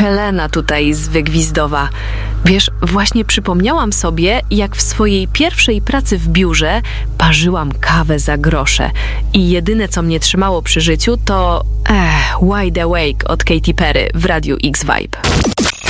Helena tutaj z Wygwizdowa. Wiesz, właśnie przypomniałam sobie, jak w swojej pierwszej pracy w biurze parzyłam kawę za grosze i jedyne, co mnie trzymało przy życiu, to Wide Awake od Katy Perry w Radiu X Vibe.